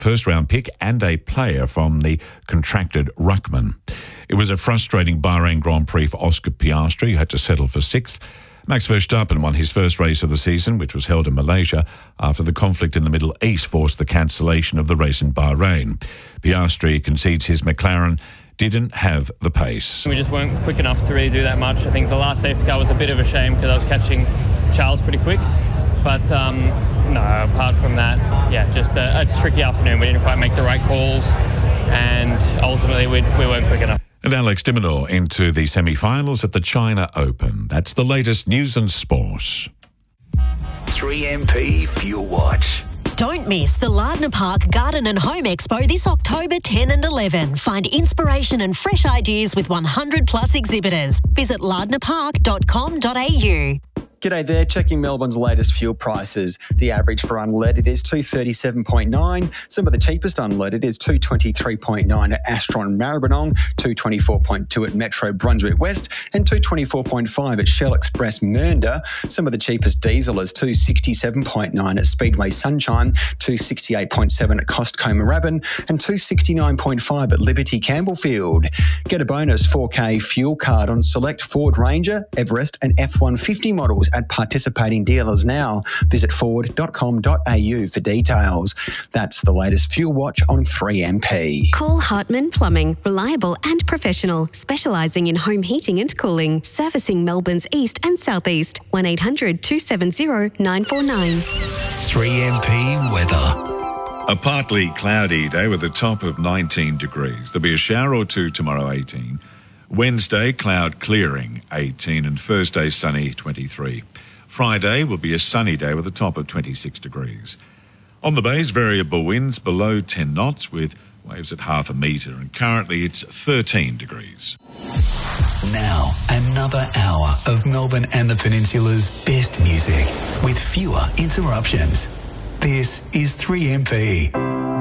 first-round pick and a player from the contracted ruckman. It was a frustrating Bahrain Grand Prix for Oscar Piastri, who had to settle for sixth. Max Verstappen won his first race of the season, which was held in Malaysia, after the conflict in the Middle East forced the cancellation of the race in Bahrain. Piastri concedes his McLaren didn't have the pace. We just weren't quick enough to really do that much. I think the last safety car was a bit of a shame because I was catching Charles pretty quick. But no, apart from that, yeah, just a tricky afternoon. We didn't quite make the right calls, and ultimately we weren't quick enough. And Alex de Minaur into the semi-finals at the China Open. That's the latest news and sport. 3MP Fuel Watch. Don't miss the Lardner Park Garden and Home Expo this October 10 and 11. Find inspiration and fresh ideas with 100 plus exhibitors. Visit lardnerpark.com.au. G'day there, checking Melbourne's latest fuel prices. The average for unleaded is $2.37.9. Some of the cheapest unleaded is $2.23.9 at Astron Maribyrnong, $2.24.2 at Metro Brunswick West, and $2.24.5 at Shell Express Mernda. Some of the cheapest diesel is $2.67.9 at Speedway Sunshine, $2.68.7 at Costco Moorabbin, and $2.69.5 at Liberty Campbellfield. Get a bonus 4K fuel card on select Ford Ranger, Everest, and F-150 models at participating dealers now. Visit ford.com.au for details. That's the latest Fuel Watch on 3MP. Call Hartman Plumbing, reliable and professional, specialising in home heating and cooling, servicing Melbourne's east and southeast. 1800 270 949. 3MP weather. A partly cloudy day with a top of 19 degrees. There'll be a shower or two tomorrow, 18. Wednesday, cloud clearing, 18, and Thursday, sunny, 23. Friday will be a sunny day with a top of 26 degrees. On the bays, variable winds below 10 knots with waves at half a metre, and currently it's 13 degrees. Now, another hour of Melbourne and the Peninsula's best music with fewer interruptions. This is 3MP.